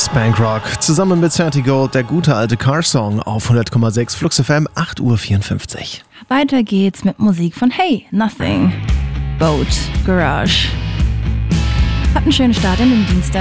Spankrock zusammen mit Santi Gold, der gute alte Car-Song auf 100,6 Flux FM, 8:54 Uhr. Weiter geht's mit Musik von Hey, Nothing, Boat, Garage. Habt einen schönen Start in den Dienstag.